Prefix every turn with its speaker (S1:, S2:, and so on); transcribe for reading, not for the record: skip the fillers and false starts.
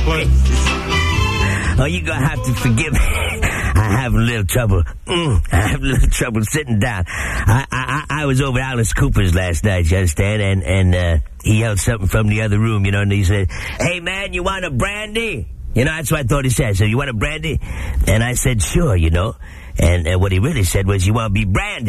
S1: What?
S2: Oh, you're gonna have to forgive me. I have a little trouble. I have a little trouble sitting down. I was over at Alice Cooper's last night, you understand? And he yelled something from the other room, you know, and he said, "Hey, man, you want a brandy?" You know, that's what I thought he said. So, you want a brandy? And I said, sure, you know. And what he really said was, you want to be branded.